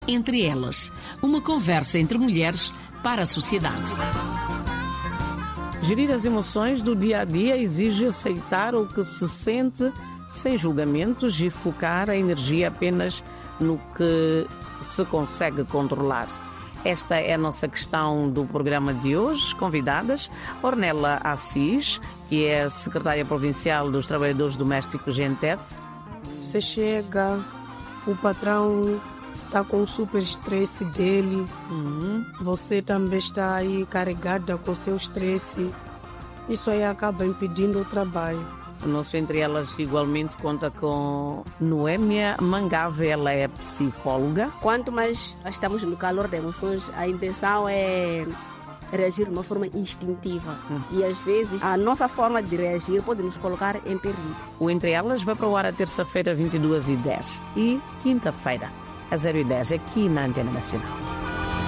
Entre Elas, uma conversa entre mulheres para a sociedade. Gerir as emoções do dia a dia exige aceitar o que se sente sem julgamentos e focar a energia apenas no que se consegue controlar. Esta é a nossa questão do programa de hoje. Convidadas, Ornella Assis, que é secretária provincial dos Trabalhadores Domésticos GENTET. Você chega, o patrão está com o super estresse dele, você também está aí carregada com o seu estresse. Isso aí acaba impedindo o trabalho. O nosso Entre Elas igualmente conta com Noémia Mangave, ela é psicóloga. Quanto mais estamos no calor das emoções, a intenção é reagir de uma forma instintiva. E às vezes a nossa forma de reagir pode nos colocar em perigo. O Entre Elas vai para o ar a terça-feira, 22h10 e quinta-feira, às 0h10, aqui na Antena Nacional.